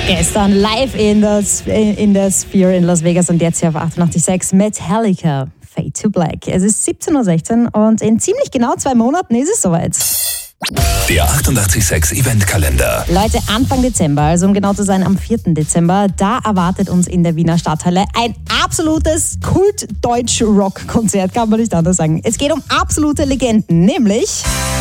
Gestern live in der Sphere in Las Vegas und jetzt hier auf 88.6 Metallica, Fade to Black. Es ist 17.16 Uhr und in ziemlich genau 2 Monaten ist es soweit. Der 88.6 Eventkalender. Leute, Anfang Dezember, also um genau zu sein am 4. Dezember, da erwartet uns in der Wiener Stadthalle ein absolutes Kult-Deutsch-Rock-Konzert, kann man nicht anders sagen. Es geht um absolute Legenden, nämlich